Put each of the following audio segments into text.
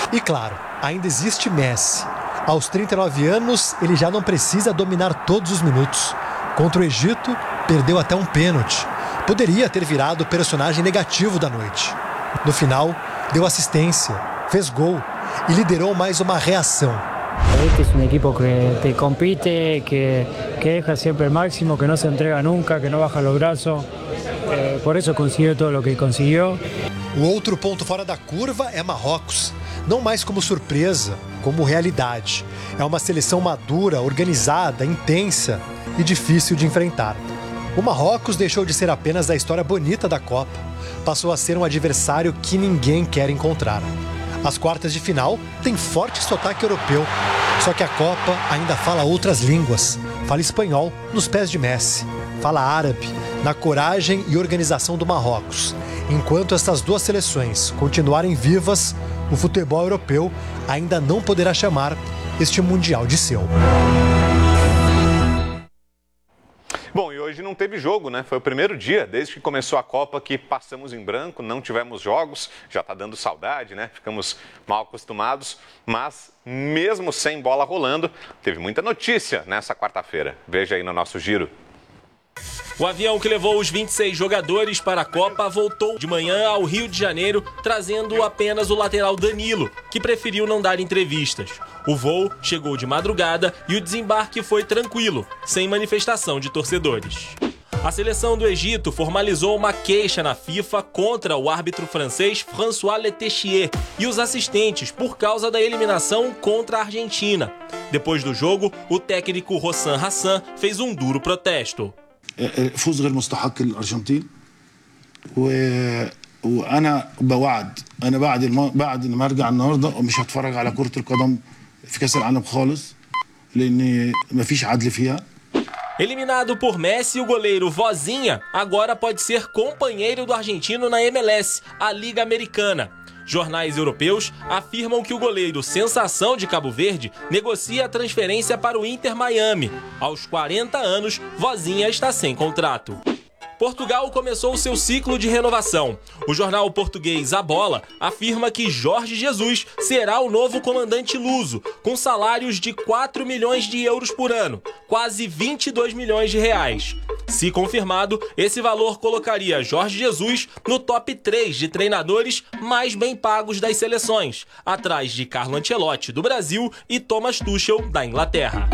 E claro, ainda existe Messi. Aos 39 anos, ele já não precisa dominar todos os minutos. Contra o Egito, perdeu até um pênalti. Poderia ter virado o personagem negativo da noite. No final, deu assistência, fez gol e liderou mais uma reação. Este es un equipo que te compite, que deja siempre el máximo, que no se entrega nunca, que no baja los brazos. Por eso consiguió todo lo que consiguió. O outro ponto fora da curva é Marrocos. Não mais como surpresa, como realidade. É uma seleção madura, organizada, intensa e difícil de enfrentar. O Marrocos deixou de ser apenas a história bonita da Copa. Passou a ser um adversário que ninguém quer encontrar. As quartas de final têm forte sotaque europeu. Só que a Copa ainda fala outras línguas. Fala espanhol nos pés de Messi. Fala árabe na coragem e organização do Marrocos. Enquanto essas duas seleções continuarem vivas, o futebol europeu ainda não poderá chamar este Mundial de seu. Bom, e hoje não teve jogo, né? Foi o primeiro dia, desde que começou a Copa, que passamos em branco, não tivemos jogos. Já tá dando saudade, né? Ficamos mal acostumados. Mas, mesmo sem bola rolando, teve muita notícia nessa quarta-feira. Veja aí no nosso giro. O avião que levou os 26 jogadores para a Copa voltou de manhã ao Rio de Janeiro, trazendo apenas o lateral Danilo, que preferiu não dar entrevistas. O voo chegou de madrugada e o desembarque foi tranquilo, sem manifestação de torcedores. A seleção do Egito formalizou uma queixa na FIFA contra o árbitro francês François Letechier e os assistentes por causa da eliminação contra a Argentina. Depois do jogo, o técnico Hossam Hassan fez um duro protesto. فوز غير مستحق للأرجنتين وأنا بوعد أنا بعد ما أرجع النهارده ومش هتفرج على كرة القدم في كأس العالم خالص لأن مفيش عدل فيها. Eliminado por Messi, o goleiro Vozinha agora pode ser companheiro do argentino na MLS, a Liga Americana. Jornais europeus afirmam que o goleiro sensação de Cabo Verde negocia a transferência para o Inter Miami. Aos 40 anos, Vozinha está sem contrato. Portugal começou seu ciclo de renovação. O jornal português A Bola afirma que Jorge Jesus será o novo comandante luso, com salários de 4 milhões de euros por ano, quase 22 milhões de reais. Se confirmado, esse valor colocaria Jorge Jesus no top 3 de treinadores mais bem pagos das seleções, atrás de Carlo Ancelotti, do Brasil, e Thomas Tuchel, da Inglaterra.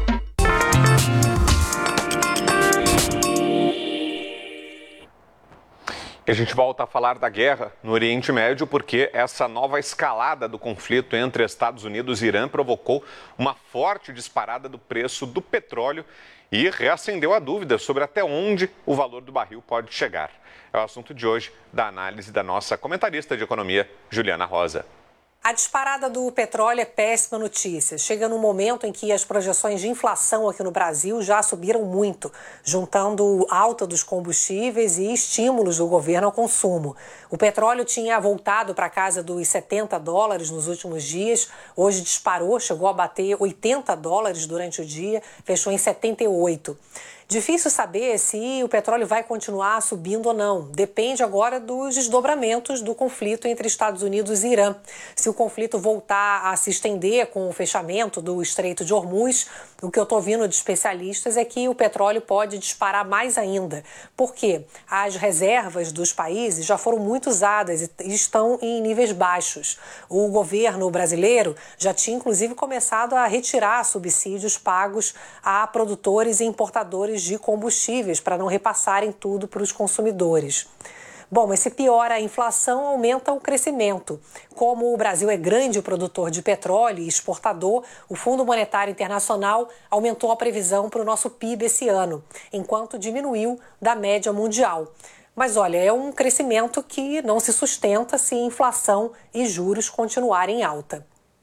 E a gente volta a falar da guerra no Oriente Médio porque essa nova escalada do conflito entre Estados Unidos e Irã provocou uma forte disparada do preço do petróleo e reacendeu a dúvida sobre até onde o valor do barril pode chegar. É o assunto de hoje da análise da nossa comentarista de economia, Juliana Rosa. A disparada do petróleo é péssima notícia. Chega num momento em que as projeções de inflação aqui no Brasil já subiram muito, juntando alta dos combustíveis e estímulos do governo ao consumo. O petróleo tinha voltado para a casa dos $70 nos últimos dias. Hoje disparou, chegou a bater $80 durante o dia, fechou em 78. Difícil saber se o petróleo vai continuar subindo ou não. Depende agora dos desdobramentos do conflito entre Estados Unidos e Irã. Se o conflito voltar a se estender com o fechamento do Estreito de Hormuz, o que eu estou ouvindo de especialistas é que o petróleo pode disparar mais ainda. Por quê? As reservas dos países já foram muito usadas e estão em níveis baixos. O governo brasileiro já tinha, inclusive, começado a retirar subsídios pagos a produtores e importadores de combustíveis para não repassarem tudo para os consumidores. Bom, mas se piora a inflação, aumenta o crescimento. Como o Brasil é grande produtor de petróleo e exportador, o Fundo Monetário Internacional aumentou a previsão para o nosso PIB esse ano, enquanto diminuiu da média mundial. Mas olha, é um crescimento que não se sustenta se inflação e juros continuarem em alta.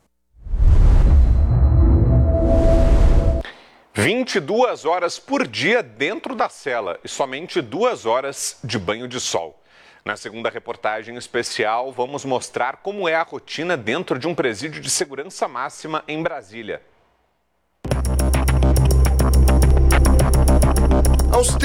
22 horas por dia dentro da cela e somente 2 horas de banho de sol. Na segunda reportagem especial, vamos mostrar como é a rotina dentro de um presídio de segurança máxima em Brasília.